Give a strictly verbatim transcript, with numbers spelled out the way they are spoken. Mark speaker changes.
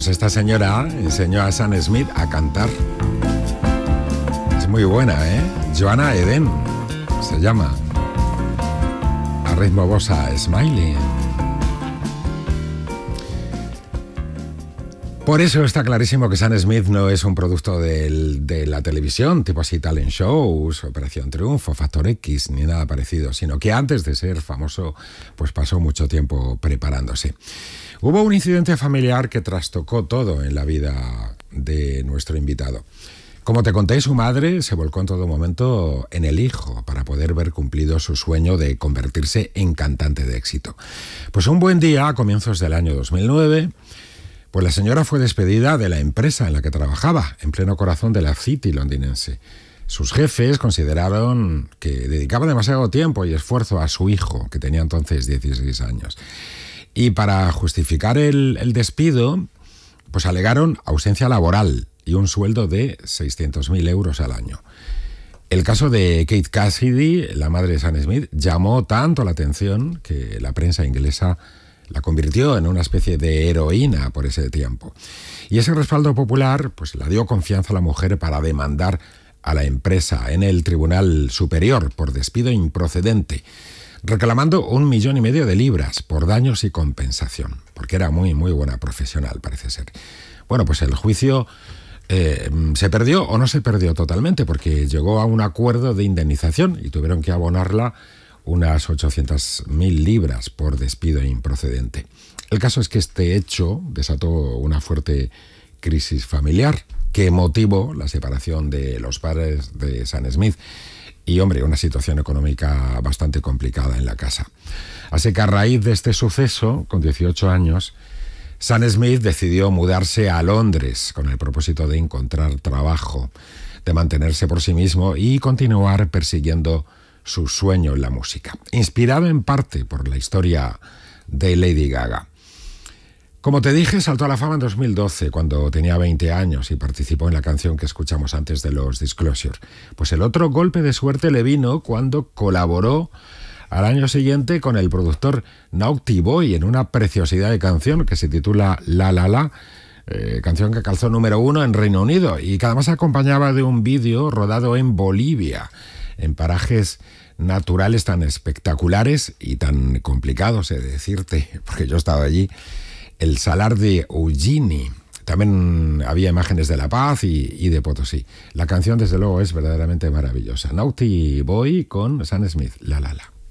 Speaker 1: Pues esta señora enseñó a Sam Smith a cantar. Es muy buena, ¿eh? Joanna Eden se llama. A ritmo bossa Smiley. Por eso está clarísimo que Sam Smith no es un producto del, de la televisión, tipo así Talent Shows, Operación Triunfo, Factor X, ni nada parecido, sino que antes de ser famoso, pues pasó mucho tiempo preparándose. Hubo un incidente familiar que trastocó todo en la vida de nuestro invitado. Como te conté, su madre se volcó en todo momento en el hijo para poder ver cumplido su sueño de convertirse en cantante de éxito. Pues un buen día, a comienzos del año dos mil nueve... pues la señora fue despedida de la empresa en la que trabajaba, en pleno corazón de la City londinense. Sus jefes consideraron que dedicaba demasiado tiempo y esfuerzo a su hijo, que tenía entonces dieciséis años. Y para justificar el, el despido, pues alegaron ausencia laboral y un sueldo de seiscientos mil euros al año. El caso de Kate Cassidy, la madre de Sam Smith, llamó tanto la atención que la prensa inglesa la convirtió en una especie de heroína por ese tiempo. Y ese respaldo popular pues la dio confianza a la mujer para demandar a la empresa en el Tribunal Superior por despido improcedente, reclamando un millón y medio de libras por daños y compensación, porque era muy, muy buena profesional, parece ser. Bueno, pues el juicio eh, se perdió o no se perdió totalmente, porque llegó a un acuerdo de indemnización y tuvieron que abonarla unas ochocientas mil libras por despido improcedente. El caso es que este hecho desató una fuerte crisis familiar que motivó la separación de los padres de Sam Smith y, hombre, una situación económica bastante complicada en la casa. Así que a raíz de este suceso, con dieciocho años, Sam Smith decidió mudarse a Londres con el propósito de encontrar trabajo, de mantenerse por sí mismo y continuar persiguiendo su sueño en la música, inspirado en parte por la historia de Lady Gaga. Como te dije, saltó a la fama en dos mil doce, cuando tenía veinte años y participó en la canción que escuchamos antes de los Disclosure. Pues el otro golpe de suerte le vino cuando colaboró al año siguiente con el productor Naughty Boy en una preciosidad de canción que se titula La La La, eh, canción que calzó número uno en Reino Unido y que además acompañaba de un vídeo rodado en Bolivia, en parajes naturales tan espectaculares y tan complicados, he de decirte, porque yo he estado allí, el Salar de Uyuni. También había imágenes de La Paz y, y de Potosí. La canción, desde luego, es verdaderamente maravillosa. Naughty Boy con Sam Smith, La La La.